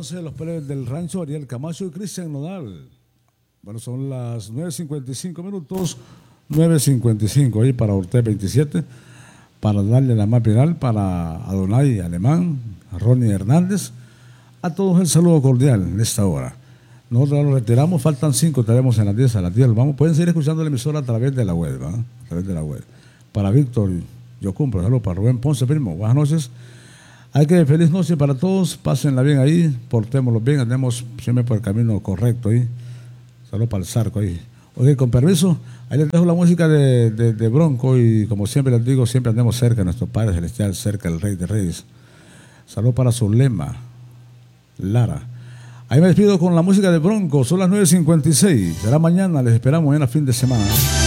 entonces los plebes del rancho Ariel Camacho y Cristian Nodal. Bueno, son las 9:55 minutos, 9:55 ahí para Ortega 27, para darle la más viral para Adonai Alemán, a Ronnie Hernández, a todos el saludo cordial en esta hora. Nosotros nos retiramos, faltan 5, estaremos en las 10 a las 10. Vamos, pueden seguir escuchando la emisora a través de la web, ¿verdad? A través de la web. Para Víctor, yo cumplo, saludos para Rubén Ponce, primo, buenas noches. Hay que feliz noche para todos, pásenla bien ahí, portémoslo bien, andemos siempre por el camino correcto ahí. Saludos para el Zarco ahí. Oye, con permiso, ahí les dejo la música de Bronco y como siempre les digo, siempre andemos cerca de nuestro Padre Celestial, cerca del Rey de Reyes. Saludos para Zulema, Lara. Ahí me despido con la música de Bronco, son las 9:56. Será mañana, les esperamos mañana fin de semana.